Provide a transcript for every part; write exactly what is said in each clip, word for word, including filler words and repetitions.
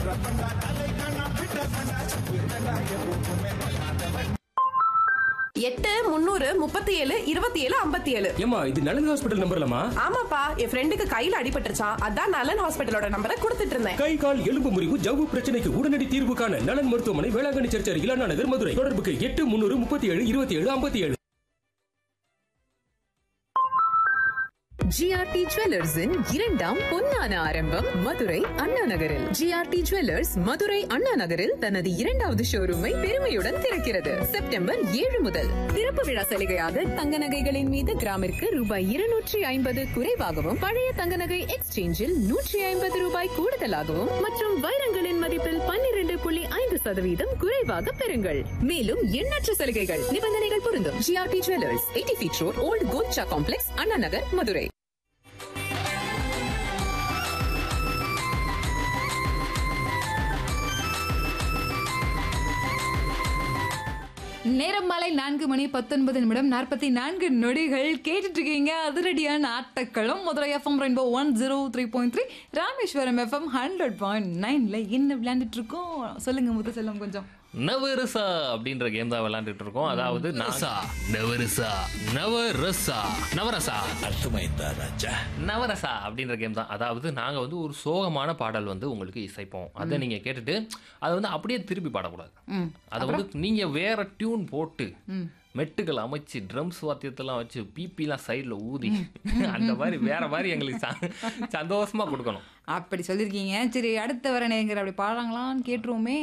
எட்டு முன்னூறு முப்பத்தி ஏழு இருபத்தி ஏழு ஐம்பத்தி ஏழு. ஏமா இது நலன் ஹாஸ்பிட்டல் நம்பர்லமா? ஆமாப்பா, என் ஃப்ரெண்டுக்கு கையில அடிபட்டுருச்சான், அதான் நலன் ஹாஸ்பிட்டலோட நம்பரை கொடுத்துட்டு இருந்தேன். கை கால் எலும்பு முறிவு ஜவ்வு பிரச்சனைக்கு உடனடி தீர்வு காண நலன் மருத்துவமனை, வேளாங்கண்ணி சர்ச் அருகில் அண்ணா நகர், மதுரை. தொடர்புக்கு எட்டு முன்னூறு முப்பத்தி ஏழு இருபத்தி ஏழு ஐம்பத்தி ஏழு. ஜிஆர்டி ஜுவல்லர்ஸின் இரண்டாம் பொன்னான ஆரம்பம் மதுரை அண்ணா நகரில். ஜிஆர்டி ஜுவல்லர்ஸ் மதுரை அண்ணா நகரில் தனது இரண்டாவது ஷோரூமை பெருமையுடன் திறக்கிறது. செப்டம்பர் ஏழு முதல் திறப்பு விழா சலுகையாக தங்க நகைகளின் மீது கிராமிற்கு ரூபாய் இருநூற்றி ஐம்பது குறைவாகவும், பழைய தங்க நகை எக்ஸ்சேஞ்சில் நூற்றி ஐம்பது ரூபாய் கூடுதலாகவும் மற்றும் வைரங்களின் மதிப்பில் பன்னிரண்டு புள்ளி ஐந்து சதவீதம் குறைவாக பெறுங்கள். மேலும் எண்ணற்ற சலுகைகள், நிபந்தனைகள் பொருந்தும். GRT jewellers, eighty feet road, volt Golcha complex, Anna Nagar, Madurai. நேரம் மாலை நான்கு மணி பத்தொன்பது நிமிடம் நாற்பத்தி நான்கு நொடிகள் கேட்டுட்டு இருக்கீங்க. அதிரடியான ஆட்டக்களம் Madurai FM rainbow one zero three point three, Rameswaram FM hundred point நைன்ல என்ன விளையாண்டுட்டு இருக்கோம் சொல்லுங்க முத்து செல்லம் கொஞ்சம். நவரசா அப்படின்ற கேம் தான் விளையாண்டுட்டு இருக்கோம். அதாவது நவரசா நவரசா நவரசா அர்த்தமாயிருந்தா ராஜா. நவரசா அப்படின்ற கேம் தான். அதாவது நாங்கள் வந்து ஒரு சோகமான பாடல் வந்து உங்களுக்கு இசைப்போம். அதை நீங்கள் கேட்டுட்டு அதை வந்து அப்படியே திருப்பி பாடக்கூடாது. அதை வந்து நீங்கள் வேற டியூன் போட்டு மெட்டுகள் அமைச்சு ட்ரம்ஸ் வாத்தியத்தெல்லாம் வச்சு பிபிலாம் சைடில் ஊதி அந்த மாதிரி வேற மாதிரி எங்களுக்கு சந்தோஷமா கொடுக்கணும். அப்படி சொல்லியிருக்கீங்க. சரி, அடுத்த வர நேங்கிற அப்படி பாடுறாங்களான்னு கேட்டுருவோமே.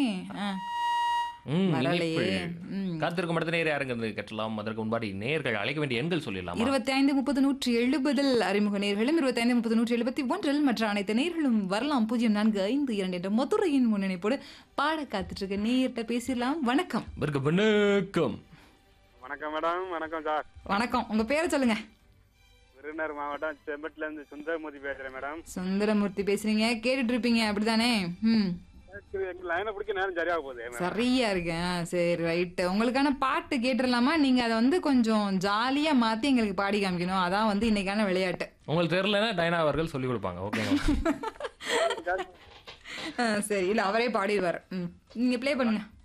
காத்திருக்கும் அடுத்த நேரம் யாருங்க கட்டலாம். அதற்கு முன்பாடி நேர்கள் அழைக்க வேண்டிய எண்கள் சொல்லிடலாம். இருபத்தி ஐந்து முப்பது நூற்றி எழுபதில் அறிமுக நேர்களும், இருபத்தி ஐந்து முப்பது நூற்றி எழுபத்தி ஒன்றில் மற்ற அனைத்து நேர்களும் வரலாம். பூஜ்ஜியம் நான்கு ஐந்து இரண்டு என்ற மதுரையின் முன்னணிப்போடு பாட காத்துட்டு இருக்க நேர்கிட்ட பேசிடலாம். வணக்கம். வணக்கம் வணக்கம் மேடம். வணக்கம் சார். வணக்கம், உங்க பேரை சொல்லுங்க. விருதுநகர் மாவட்டம் செம்பட்டுல இருந்து சுந்தரமூர்த்தி பேசுறேன் மேடம். சுந்தரமூர்த்தி பேசுறீங்க, கேட்டுட்டு இருப்பீங்க அப்படிதானே? ம், லைனை பிடிக்க நேரம் சரியா போகுது. சரியா இருக்கேன். சரி, ரைட். உங்களுக்கான பாட்டு கேட்டுடலாமா? நீங்க அதை வந்து கொஞ்சம் ஜாலியா மாத்தி எங்களுக்கு பாடி காமிக்கணும். அதான் வந்து இன்னைக்கான விளையாட்டு. உங்களுக்கு தெரியலன்னா டைனா அவர்கள் சொல்லி கொடுப்பாங்க. ஓகேங்க. சரி, இல்ல அவரே பாடிடுவார். ம், நீங்க ப்ளே பண்ணுங்க.